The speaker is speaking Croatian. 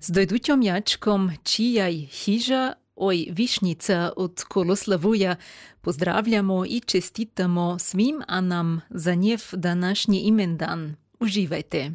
Z dojdućom jačkom Čijaj hiža, oj višnjica od Koloslavuja, pozdravljamo i čestitamo svim, a nam za njev današnji imendan. Uživajte.